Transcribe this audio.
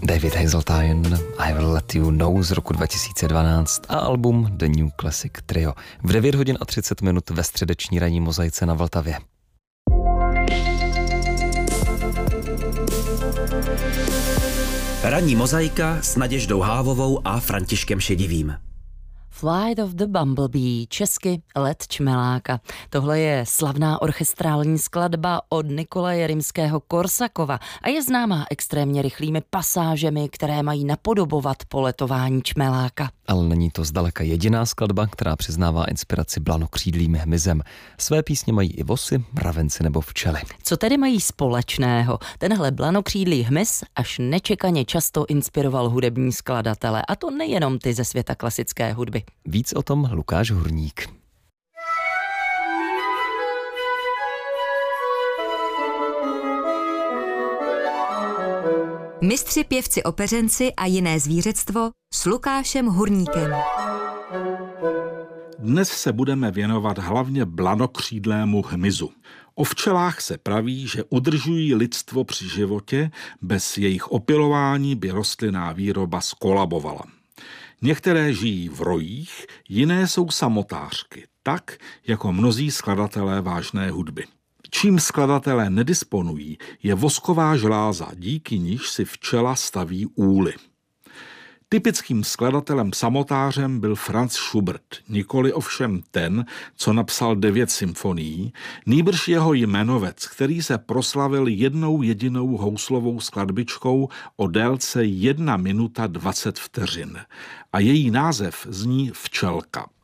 David Hazeltine, I Will Let You Know z roku 2012 a album The New Classic Trio. V 9 hodin a 30 minut ve středeční ranní mozaice na Vltavě. Ranní mozaika s Naděždou Hávovou a Františkem Šedivým. Flight of the Bumblebee, česky Let čmeláka. Tohle je slavná orchestrální skladba od Nikolaje Rimského-Korsakova a je známá extrémně rychlými pasážemi, které mají napodobovat poletování čmeláka. Ale není to zdaleka jediná skladba, která přiznává inspiraci blanokřídlým hmyzem. Své písně mají i vosy, mravenci nebo včely. Co tedy mají společného? Tenhle blanokřídlý hmyz až nečekaně často inspiroval hudební skladatele, a to nejenom ty ze světa klasické hudby. Víc o tom Lukáš Hurník. Mistři, pěvci, opeřenci a jiné zvířectvo s Lukášem Hurníkem. Dnes se budeme věnovat hlavně blanokřídlému hmyzu. O včelách se praví, že udržují lidstvo při životě, bez jejich opylování by rostlinná výroba skolabovala. Některé žijí v rojích, jiné jsou samotářky, tak jako mnozí skladatelé vážné hudby. Čím skladatelé nedisponují, je vosková žláza, díky níž si včela staví úly. Typickým skladatelem samotářem byl Franz Schubert, nikoli ovšem ten, co napsal 9 symfonií, nýbrž jeho jmenovec, který se proslavil jednou jedinou houslovou skladbičkou o délce 1 minuta 20 vteřin. A její název zní Včelka.